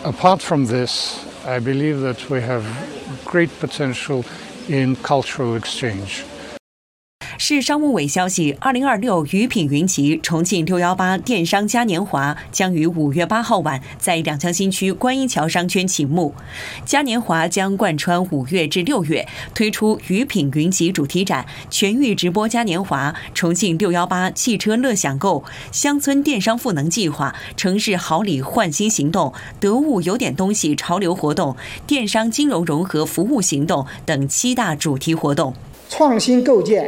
Apart from this, I believe that we have great potential in cultural exchange. 市商务委消息，2026鱼品云集重庆618电商嘉年华将于5月8号晚在两江新区观音桥商圈启幕。嘉年华将贯穿5月至6月，推出鱼品云集主题展、全域直播嘉年华、重庆618汽车乐享购、乡村电商赋能计划、城市好礼换新行动、得物有点东西潮流活动、电商金融融合服务行动等7大主题活动。 创新构建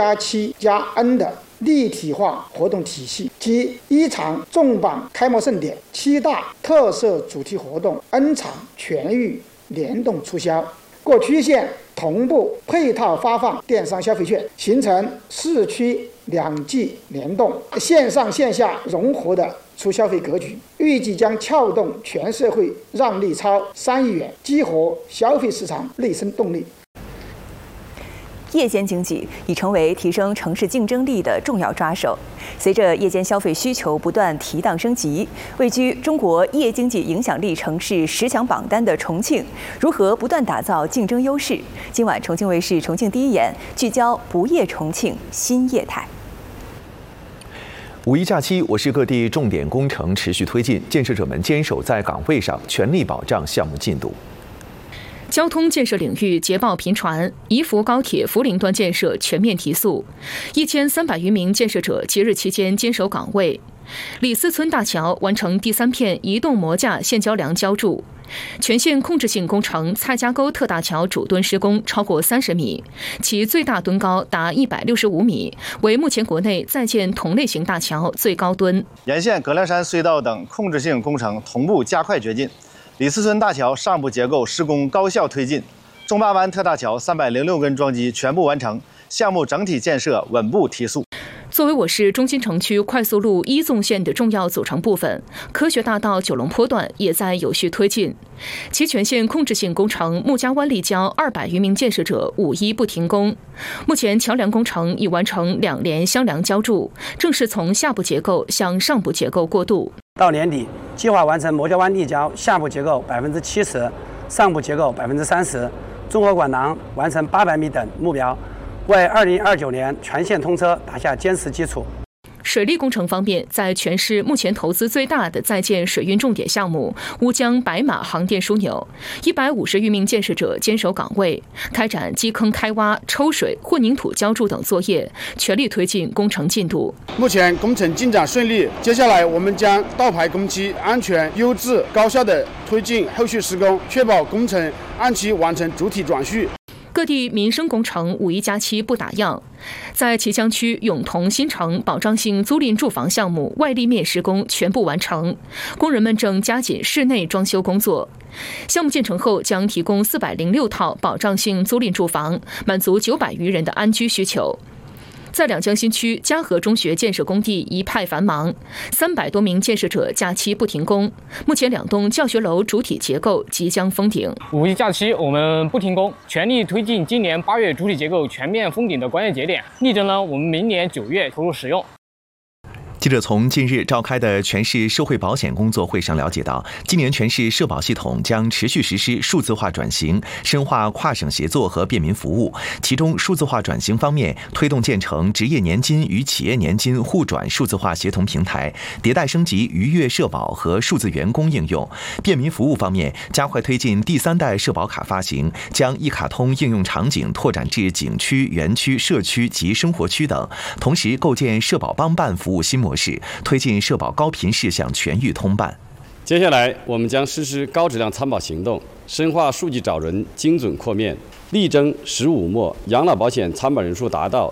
1+7+N 的立体化活动体系及1场重磅开幕盛典，7大特色主题活动 N 场全域联动促销，各区县同步配套发放电商消费券，形成市区2季联动、线上线下融合的促消费格局，预计将撬动全社会让利超3亿元，激活消费市场内生动力。 夜间经济已成为提升城市竞争力的重要抓手。随着夜间消费需求不断提档升级，位居中国夜经济影响力城市10强榜单的重庆，如何不断打造竞争优势？今晚重庆卫视《重庆第一眼》聚焦不夜重庆新业态。 五一假期，我市各地重点工程持续推进，建设者们坚守在岗位上，全力保障项目进度。 交通建设领域捷报频传，宜福高铁涪陵段建设全面提速，1300余名建设者节日期间坚守岗位。李四村大桥完成第3片移动模架现浇梁浇筑，全线控制性工程蔡家沟特大桥主墩施工超过30米，其最大墩高达165米，为目前国内在建同类型大桥最高墩。 沿线葛量山隧道等控制性工程同步加快掘进。李四村大桥上部结构施工高效推进，中巴湾特大桥306根桩基全部完成，项目整体建设稳步提速。 作为我市中心城区快速路1纵线的重要组成部分，科学大道九龙坡段也在有序推进。其全线控制性工程穆家湾立交200余名建设者5一不停工。目前桥梁工程已完成2联相梁浇筑，正式从下部结构向上部结构过渡。 到年底，计划完成摩家湾立交下部结构70%，上部结构30%，综合管廊完成800米等目标，为2029年全线通车打下坚实基础。 水利工程方面，在全市目前投资最大的在建水运重点项目乌江白马航电枢纽，150余名建设者坚守岗位，开展基坑开挖、抽水、混凝土浇筑等作业，全力推进工程进度。 目前工程进展顺利，接下来我们将倒排工期，安全、优质、高效地推进后续施工，确保工程按期完成主体转序。 各地民生工程5一假期不打烊，在綦江区永同新城保障性租赁住房项目外立面施工全部完成，工人们正加紧室内装修工作。项目建成后将提供406套保障性租赁住房，满足900余人的安居需求。在两江新区嘉禾中学建设工地一派繁忙，300多名建设者假期不停工。目前2栋教学楼主体结构即将封顶。 五一假期我们不停工，全力推进今年8月主体结构全面封顶的关键节点，力争呢我们明年9月投入使用。 记者从近日召开的全市社会保险工作会上了解到，今年全市社保系统将持续实施数字化转型，深化跨省协作和便民服务。其中，数字化转型方面，推动建成职业年金与企业年金互转数字化协同平台，迭代升级愉悦社保和数字员工应用。便民服务方面，加快推进第3代社保卡发行，将一卡通应用场景拓展至景区、园区、社区及生活区等，同时构建社保帮办服务新模式，推进社保高频事项全域通办。 接下来，我们将实施高质量参保行动，深化数据找人精准扩面，力争15末养老保险参保人数达到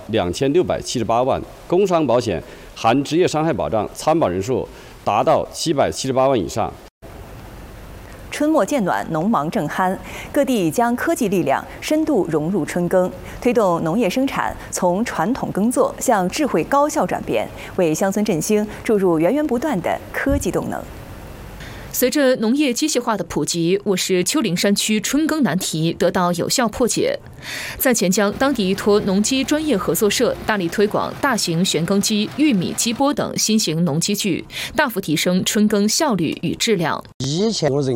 2678万，工伤保险含职业伤害保障参保人数达到778万以上。 春末渐暖，农忙正酣，各地将科技力量深度融入春耕，推动农业生产从传统耕作向智慧高效转变，为乡村振兴注入源源不断的科技动能。 随着农业机械化的普及，我市丘陵山区春耕难题得到有效破解。在钱江，当地一托农机专业合作社大力推广大型旋耕机、玉米机播等新型农机具，大幅提升春耕效率与质量。 以前人